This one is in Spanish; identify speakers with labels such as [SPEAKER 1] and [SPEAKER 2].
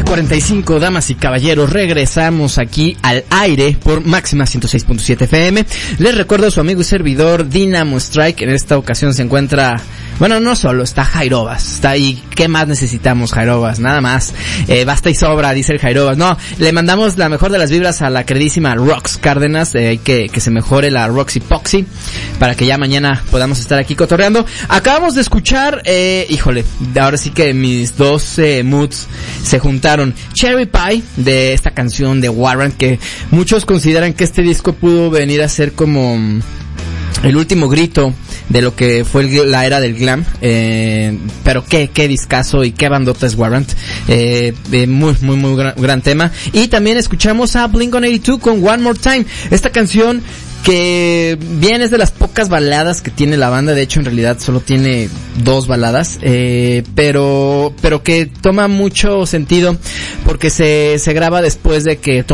[SPEAKER 1] 9:45, damas y caballeros, regresamos aquí al aire por Máxima 106.7 FM. Les recuerdo su amigo y servidor Dynamo Strike. En esta ocasión se encuentra, bueno, no solo, está Jairobas, está ahí. ¿Qué más necesitamos, Jairobas? Nada más. Basta y sobra, dice el Jairobas. No, le mandamos la mejor de las vibras a la queridísima Rox Cárdenas, que se mejore la Roxy Poxy, para que ya mañana podamos estar aquí cotorreando. Acabamos de escuchar, híjole, ahora sí que mis dos moods se juntaron. Cherry Pie, de esta canción de Warrant, que muchos consideran que este disco pudo venir a ser como el último grito de lo que fue la era del glam, pero qué discazo y qué bandota es Warrant, muy gran tema. Y también escuchamos a Blink-182 con One More Time, esta canción que bien es de las pocas baladas que tiene la banda. De hecho, en realidad solo tiene 2 baladas, pero que toma mucho sentido porque se graba después de que